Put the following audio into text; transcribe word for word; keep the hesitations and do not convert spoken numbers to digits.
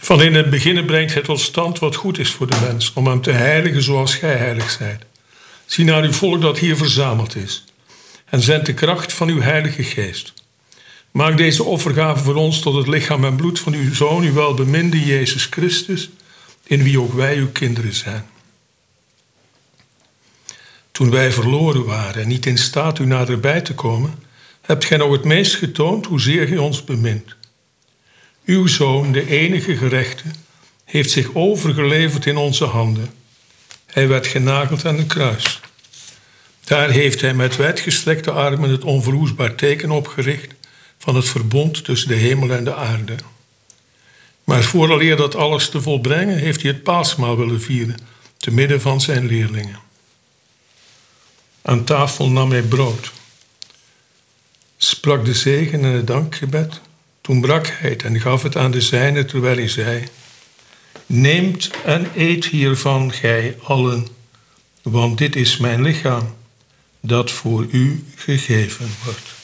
Van in het begin brengt hij tot stand wat goed is voor de mens, om hem te heiligen zoals gij heilig zijt. Zie naar uw volk dat hier verzameld is, en zend de kracht van uw heilige geest. Maak deze offergave voor ons tot het lichaam en bloed van uw Zoon, uw welbeminde Jezus Christus, in wie ook wij uw kinderen zijn. Toen wij verloren waren en niet in staat u naderbij te komen, hebt gij nog het meest getoond hoezeer gij ons bemint. Uw Zoon, de enige gerechte, heeft zich overgeleverd in onze handen. Hij werd genageld aan een kruis. Daar heeft hij met wijdgestrekte armen het onverwoestbaar teken opgericht van het verbond tussen de hemel en de aarde. Maar vooraleer dat alles te volbrengen, heeft hij het paasmaal willen vieren, te midden van zijn leerlingen. Aan tafel nam hij brood, sprak de zegen en het dankgebed. Toen brak hij het en gaf het aan de zijnen terwijl hij zei: Neemt en eet hiervan, gij allen, want dit is mijn lichaam, dat voor u gegeven wordt.